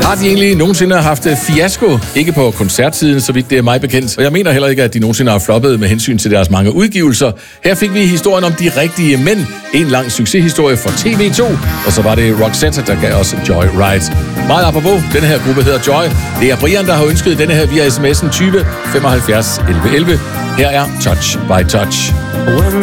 Har de egentlig nogensinde haft fiasko? Ikke på koncertsiden, så vidt det er mig bekendt. Og jeg mener heller ikke, at de nogensinde har floppet med hensyn til deres mange udgivelser. Her fik vi historien om De Rigtige Mænd. En lang succeshistorie for TV2. Og så var det Roxette, der gav os Joyride. Meget apropos, denne her gruppe hedder Joy. Det er Brian, der har ønsket denne her via sms'en 20 75 11 11. Her er Touch by Touch. When